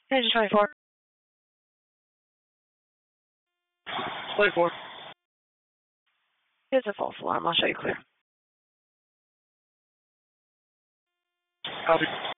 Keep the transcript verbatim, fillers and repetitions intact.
Engine twenty-four. twenty-four. It's a false alarm. I'll show you clear. Copy.